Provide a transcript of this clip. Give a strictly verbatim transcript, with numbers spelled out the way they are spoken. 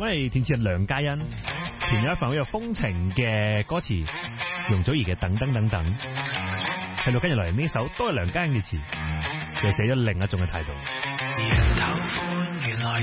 我哋填詞人梁嘉欣填咗一份好有風情嘅歌詞，容祖兒嘅等等等等，係錄跟住嚟呢首都係梁嘉欣嘅詞，又寫咗另一種嘅態度。 人頭歡，原來